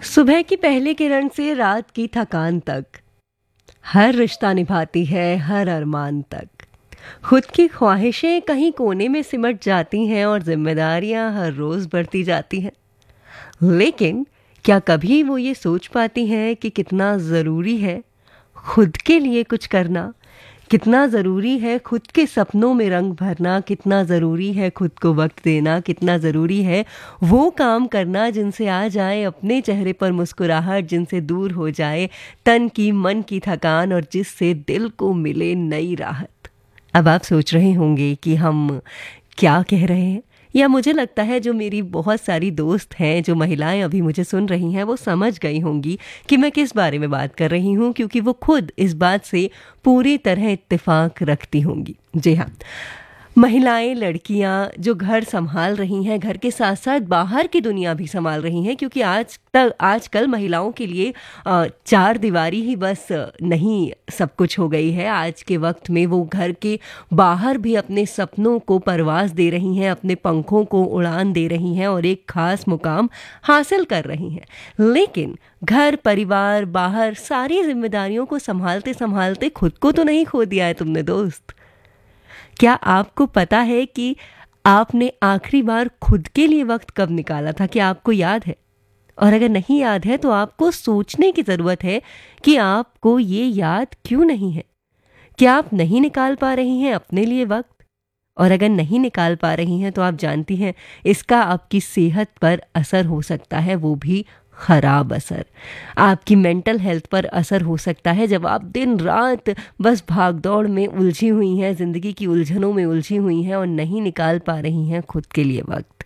सुबह की पहली किरण से रात की थकान तक, हर रिश्ता निभाती है हर अरमान तक। खुद की ख्वाहिशें कहीं कोने में सिमट जाती हैं और जिम्मेदारियां हर रोज बढ़ती जाती हैं। लेकिन क्या कभी वो ये सोच पाती हैं कि कितना ज़रूरी है खुद के लिए कुछ करना, कितना ज़रूरी है खुद के सपनों में रंग भरना, कितना ज़रूरी है खुद को वक्त देना, कितना ज़रूरी है वो काम करना जिनसे आ जाए अपने चेहरे पर मुस्कुराहट, जिनसे दूर हो जाए तन की मन की थकान और जिससे दिल को मिले नई राहत। अब आप सोच रहे होंगे कि हम क्या कह रहे हैं, या मुझे लगता है जो मेरी बहुत सारी दोस्त हैं, जो महिलाएं अभी मुझे सुन रही हैं, वो समझ गई होंगी कि मैं किस बारे में बात कर रही हूँ, क्योंकि वो खुद इस बात से पूरी तरह इत्तेफाक रखती होंगी। जी हाँ, महिलाएं, लड़कियां जो घर संभाल रही हैं, घर के साथ साथ बाहर की दुनिया भी संभाल रही हैं, क्योंकि आजकल महिलाओं के लिए चार दीवारी ही बस नहीं सब कुछ हो गई है। आज के वक्त में वो घर के बाहर भी अपने सपनों को परवाज दे रही हैं, अपने पंखों को उड़ान दे रही हैं और एक खास मुकाम हासिल कर रही हैं। लेकिन घर, परिवार, बाहर सारी जिम्मेदारियों को संभालते संभालते खुद को तो नहीं खो दिया है तुमने दोस्त। क्या आपको पता है कि आपने आखिरी बार खुद के लिए वक्त कब निकाला था? क्या आपको याद है? और अगर नहीं याद है तो आपको सोचने की ज़रूरत है कि आपको ये याद क्यों नहीं है। क्या आप नहीं निकाल पा रही हैं अपने लिए वक्त? और अगर नहीं निकाल पा रही हैं तो आप जानती हैं इसका आपकी सेहत पर असर हो सकता है, वो भी खराब असर। आपकी मेंटल हेल्थ पर असर हो सकता है जब आप दिन रात बस भागदौड़ में उलझी हुई हैं, जिंदगी की उलझनों में उलझी हुई हैं और नहीं निकाल पा रही हैं खुद के लिए वक्त।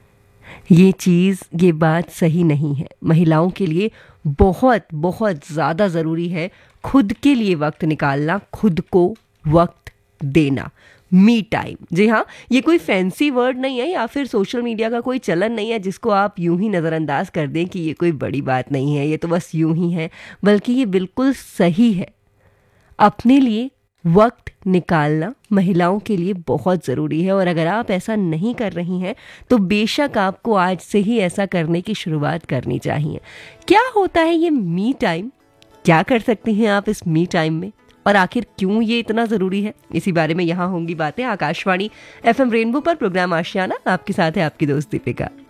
ये बात सही नहीं है। महिलाओं के लिए बहुत बहुत ज़्यादा ज़रूरी है खुद के लिए वक्त निकालना, खुद को वक्त देना, मी टाइम। जी हाँ, ये कोई फैंसी वर्ड नहीं है या फिर सोशल मीडिया का कोई चलन नहीं है जिसको आप यूं ही नज़रअंदाज कर दें कि ये कोई बड़ी बात नहीं है, ये तो बस यूं ही है, बल्कि ये बिल्कुल सही है। अपने लिए वक्त निकालना महिलाओं के लिए बहुत ज़रूरी है और अगर आप ऐसा नहीं कर रही हैं तो बेशक आपको आज से ही ऐसा करने की शुरुआत करनी चाहिए। क्या होता है ये मी टाइम? क्या कर सकती हैं आप इस मी टाइम में, और आखिर क्यों ये इतना ज़रूरी है? इसी बारे में यहाँ होंगी बातें आकाशवाणी FM रेनबो पर। प्रोग्राम आशियाना, आपके साथ है आपकी दोस्त दीपिका।